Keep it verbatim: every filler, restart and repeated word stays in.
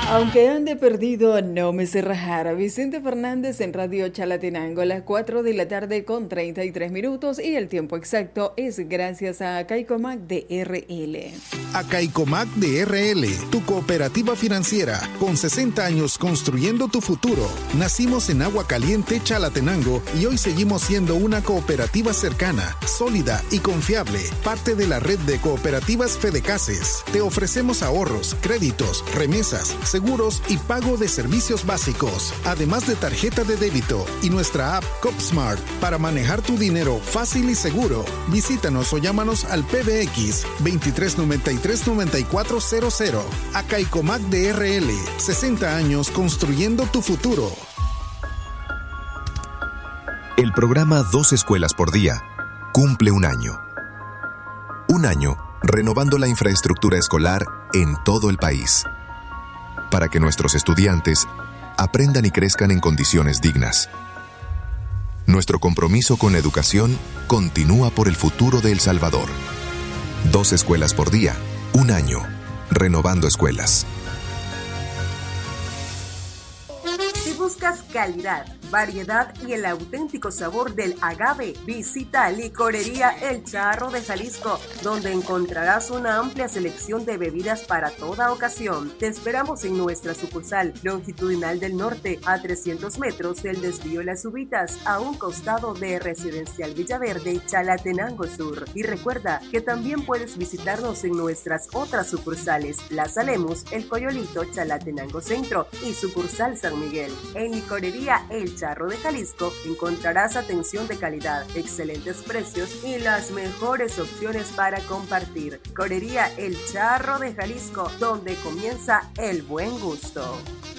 Aunque ande perdido, no me sé rajar. Vicente Fernández en Radio Chalatenango, a las cuatro de la tarde con treinta y tres minutos, y el tiempo exacto es gracias a Caicomac de R L. A Caicomac de R L, tu cooperativa financiera, con sesenta años construyendo tu futuro. Nacimos en Agua Caliente, Chalatenango, y hoy seguimos siendo una cooperativa cercana, sólida y confiable, parte de la red de cooperativas Fedecases. Te ofrecemos ahorros, créditos, remesas, seguros y pago de servicios básicos, además de tarjeta de débito y nuestra app CopSmart para manejar tu dinero fácil y seguro. Visítanos o llámanos al P B X veintitrés noventa y tres noventa y cuatro cero cero. A Caicomac de R L, sesenta años construyendo tu futuro. El programa Dos Escuelas por Día cumple un año. Un año renovando la infraestructura escolar en todo el país, para que nuestros estudiantes aprendan y crezcan en condiciones dignas. Nuestro compromiso con la educación continúa por el futuro de El Salvador. Dos escuelas por día, un año, renovando escuelas. Si buscas calidad, variedad y el auténtico sabor del agave, visita Licorería El Charro de Jalisco, donde encontrarás una amplia selección de bebidas para toda ocasión. Te esperamos en nuestra sucursal longitudinal del norte, a trescientos metros del desvío Las Ubitas, a un costado de Residencial Villaverde y Chalatenango Sur. Y recuerda que también puedes visitarnos en nuestras otras sucursales, Plaza Lemus, El Coyolito, Chalatenango Centro y sucursal San Miguel. En Licorería El Charro de Jalisco encontrarás atención de calidad, excelentes precios y las mejores opciones para compartir. Licorería El Charro de Jalisco, donde comienza el buen gusto.